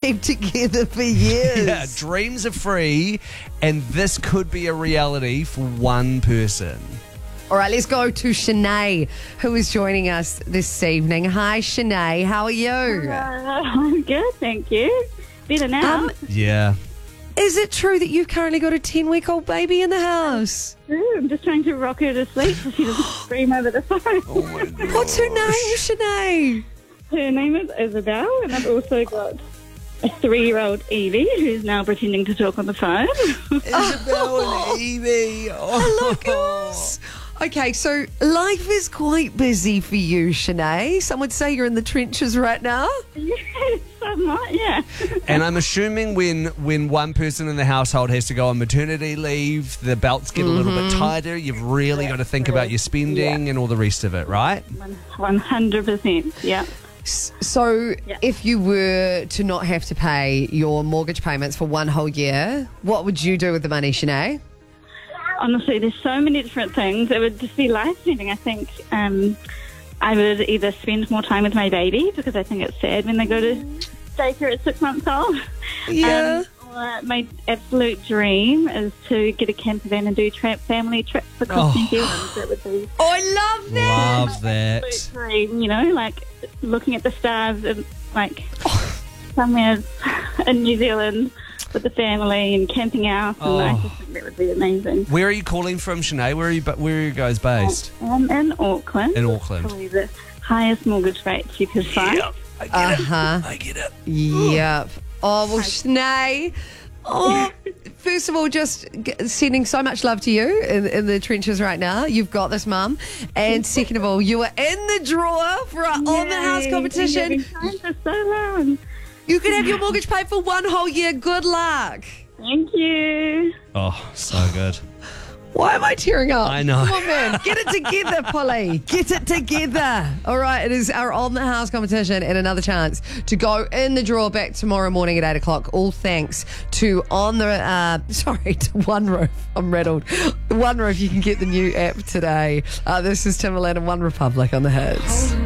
been together for years. Yeah, dreams are free, and this could be a reality for one person. All right, let's go to Shanae, who is joining us this evening. Hi, Shanae. How are you? I'm good, thank you. Better now. Yeah. Is it true that you've currently got a 10-week-old baby in the house? I'm just trying to rock her to sleep so she doesn't scream over the phone. Oh my God. What's her name, Shanae? Her name is Isabel, and I've also got a 3-year-old Evie who's now pretending to talk on the phone. Isabel and Evie. Hello, girls. Okay, so life is quite busy for you, Shanae. Some would say you're in the trenches right now. Yes, somewhat, yeah. And I'm assuming when one person in the household has to go on maternity leave, the belts get a little bit tighter. You've really got to think about your spending and all the rest of it, right? 100%, yeah. So if you were to not have to pay your mortgage payments for one whole year, what would you do with the money, Shanae? Honestly, there's so many different things. It would just be life-changing. I think I would either spend more time with my baby because I think it's sad when they go to daycare at 6 months old. Yeah. Or my absolute dream is to get a camper van and do family trips across New Zealand. That would be Oh, I love that. Love that. absolute dream, you know, like looking at the stars and like somewhere in New Zealand with the family and camping out, and I just think that would be amazing. Where are you calling from, Shanae? Where are you guys based? I'm in Auckland. In Auckland. Probably the highest mortgage rates you could find. I get Uh-huh. it. I get it. Yep. Oh, well, Shanae. Oh, first of all, just sending so much love to you in the trenches right now. You've got this, Mum. And second of all, you are in the draw for our On the House competition. I've been trying for so long. You can have your mortgage paid for one whole year. Good luck. Thank you. Oh, so good. Why am I tearing up? I know. Come on, man. Get it together, Polly. Get it together. All right, it is our On the House competition and another chance to go in the draw back tomorrow morning at 8 o'clock. All thanks to to One Roof. I'm rattled. One Roof, you can get the new app today. This is Timberland and One Republic on the Hits.